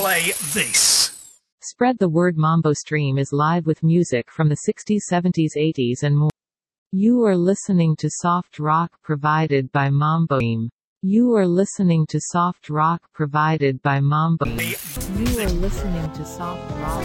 play this. Spread the word. Mambo Stream is live with music from the 60s, 70s, 80s and more. You are listening to soft rock provided by Mambo Stream. You are listening to soft rock provided by Mambo. You are listening to soft rock.